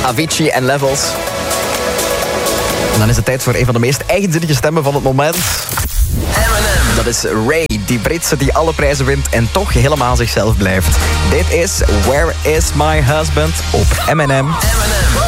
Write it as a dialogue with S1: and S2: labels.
S1: Avicii en Levels. En dan is het tijd voor een van de meest eigenzinnige stemmen van het moment. Eminem. Dat is Ray, die Britse die alle prijzen wint en toch helemaal zichzelf blijft. Dit is Where Is My Husband op Eminem.